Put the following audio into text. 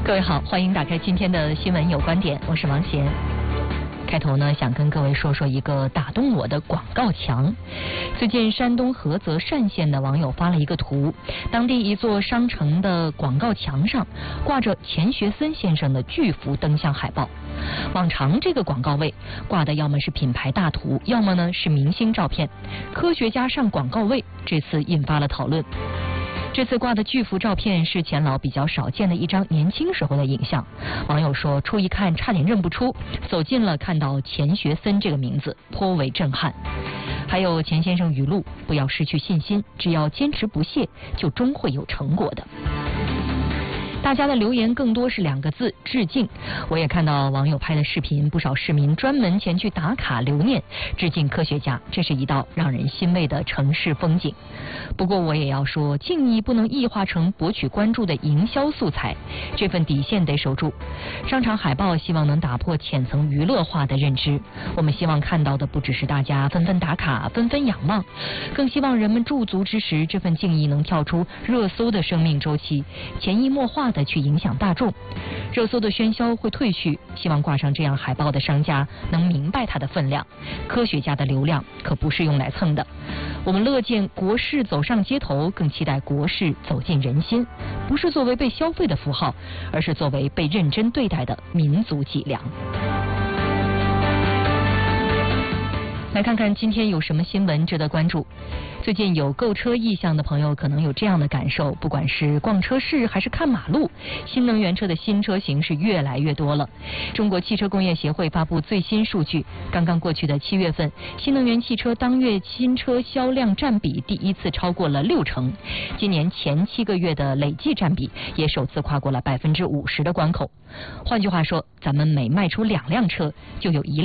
各位好，欢迎打开今天的新闻有观点，我是王贤。开头呢，想跟各位说说一个打动我的广告墙。最近山东菏泽单县的网友发了一个图，当地一座商城的广告墙上挂着钱学森先生的巨幅灯像海报。往常这个广告位挂的要么是品牌大图，要么呢是明星照片。科学家上广告位，这次引发了讨论。这次挂的巨幅照片是钱老比较少见的一张年轻时候的影像。网友说，初一看差点认不出，走近了看到钱学森这个名字，颇为震撼。还有钱先生语录：不要失去信心，只要坚持不懈，就终会有成果的。大家的留言更多是2个字：致敬。我也看到网友拍的视频，不少市民专门前去打卡留念，致敬科学家，这是一道让人欣慰的城市风景。不过我也要说，敬意不能异化成博取关注的营销素材，这份底线得守住。商场海报希望能打破浅层娱乐化的认知，我们希望看到的不只是大家纷纷打卡、纷纷仰望，更希望人们驻足之时，这份敬意能跳出热搜的生命周期，潜移默化的去影响大众。热搜的喧嚣会退去，希望挂上这样海报的商家能明白它的分量。科学家的流量可不是用来蹭的。我们乐见国事走上街头，更期待国事走进人心，不是作为被消费的符号，而是作为被认真对待的民族脊梁。来看看今天有什么新闻值得关注。最近有购车意向的朋友可能有这样的感受，不管是逛车市还是看马路，新能源车的新车型是越来越多了。中国汽车工业协会发布最新数据，刚刚过去的7月份，新能源汽车当月新车销量占比第一次超过了60%，今年前7个月的累计占比也首次跨过了50%的关口。换句话说，咱们每卖出2辆车，就有1辆